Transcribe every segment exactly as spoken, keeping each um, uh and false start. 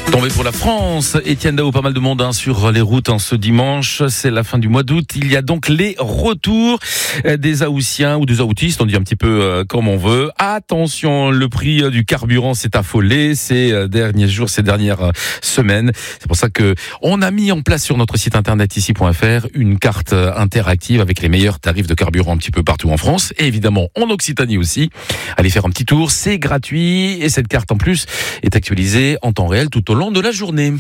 Tombé pour la France, Étienne Dao, pas mal de monde hein, sur les routes hein, ce dimanche, c'est la fin du mois d'août, il y a donc les retours des Haussiens ou des Autistes, on dit un petit peu euh, comme on veut. Attention, le prix du carburant s'est affolé ces derniers jours, ces dernières semaines, c'est pour ça que on a mis en place sur notre site internet ici point f r une carte interactive avec les meilleurs tarifs de carburant un petit peu partout en France, et évidemment en Occitanie aussi. Allez faire un petit tour, c'est gratuit, et cette carte en plus est actualisée en temps réel tout au long de la journée.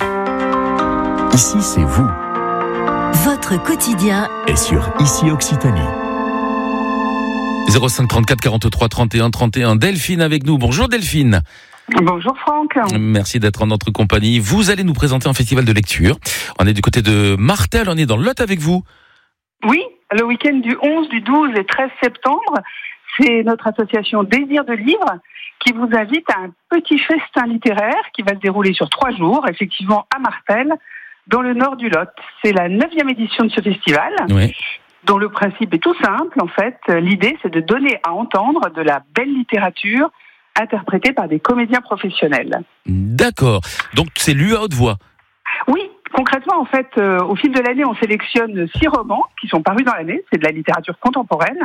Ici, c'est vous. Votre quotidien est sur Ici Occitanie. zéro cinq trente-quatre quarante-trois trente et un trente et un. Delphine avec nous. Bonjour Delphine. Bonjour Franck. Merci d'être en notre compagnie. Vous allez nous présenter un festival de lecture. On est du côté de Martel, on est dans le Lot avec vous. Oui, le week-end du onze, du douze et treize septembre, c'est notre association Désir de Livre qui vous invite à un petit festin littéraire qui va se dérouler sur trois jours, effectivement à Martel, dans le nord du Lot. C'est la neuvième édition de ce festival, Oui. dont le principe est tout simple. En fait, l'idée, c'est de donner à entendre de la belle littérature interprétée par des comédiens professionnels. D'accord. Donc c'est lu à haute voix. Oui, concrètement, en fait, euh, au fil de l'année, on sélectionne six romans qui sont parus dans l'année. C'est de la littérature contemporaine.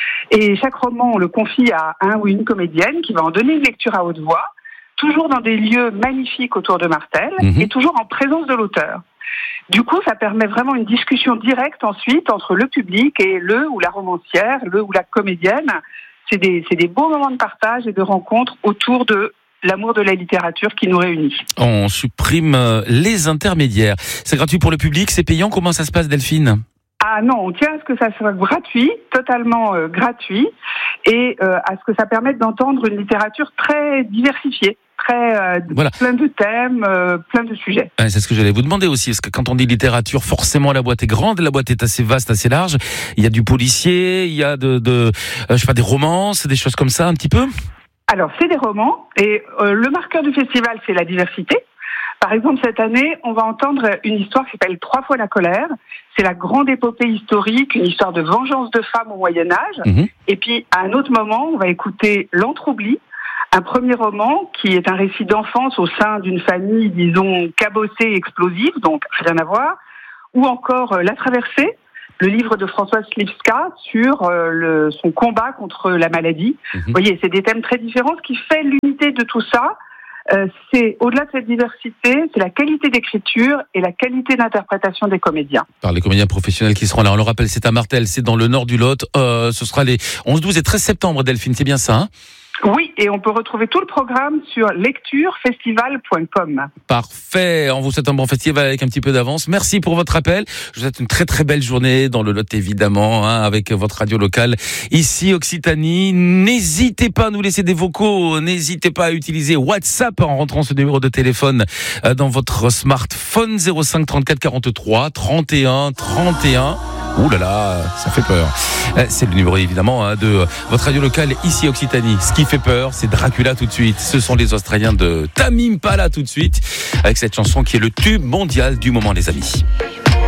Et chaque roman, on le confie à un ou une comédienne qui va en donner une lecture à haute voix, toujours dans des lieux magnifiques autour de Martel, mmh. et toujours en présence de l'auteur. Du coup, ça permet vraiment une discussion directe ensuite entre le public et le ou la romancière, le ou la comédienne. C'est des, c'est des beaux moments de partage et de rencontre autour de l'amour de la littérature qui nous réunit. On supprime les intermédiaires. C'est gratuit pour le public, c'est payant. Comment ça se passe, Delphine ? Ah non, on tient à ce que ça soit gratuit, totalement euh, gratuit, et euh, à ce que ça permette d'entendre une littérature très diversifiée, très euh, voilà. plein de thèmes, euh, plein de sujets. Ouais, c'est ce que j'allais vous demander aussi, parce que quand on dit littérature, forcément la boîte est grande, la boîte est assez vaste, assez large. Il y a du policier, il y a de, de euh, je sais pas, des romances, des choses comme ça, un petit peu. Alors, c'est des romans, et euh, le marqueur du festival, c'est la diversité. Par exemple, cette année, on va entendre une histoire qui s'appelle « Trois fois la colère ». C'est la grande épopée historique, une histoire de vengeance de femmes au Moyen-Âge. Mmh. Et puis, à un autre moment, on va écouter « L'Entroubli », un premier roman qui est un récit d'enfance au sein d'une famille, disons, cabossée et explosive, donc rien à voir. Ou encore « La Traversée », le livre de Françoise Slivska sur euh, le, son combat contre la maladie. Mmh. Vous voyez, c'est des thèmes très différents. Ce qui fait l'unité de tout ça, euh, c'est, au-delà de cette diversité, c'est la qualité d'écriture et la qualité d'interprétation des comédiens. Par les comédiens professionnels qui seront là. On le rappelle, c'est à Martel, c'est dans le nord du Lot. Euh, ce sera les onze, douze et treize septembre, Delphine, c'est bien ça, hein ? Oui, et on peut retrouver tout le programme sur lecture festival point com. Parfait, on vous souhaite un bon festival avec un petit peu d'avance. Merci pour votre appel. Je vous souhaite une très très belle journée dans le Lot évidemment, hein, avec votre radio locale ici Occitanie. N'hésitez pas à nous laisser des vocaux, n'hésitez pas à utiliser WhatsApp en rentrant ce numéro de téléphone dans votre smartphone zéro cinq trente-quatre quarante-trois trente et un trente et un. Ouh là là, ça fait peur. C'est le numéro évidemment hein, de votre radio locale ici Occitanie. Ce qui fait peur, c'est Dracula tout de suite. Ce sont les Australiens de Tame Impala tout de suite, avec cette chanson qui est le tube mondial du moment, les amis.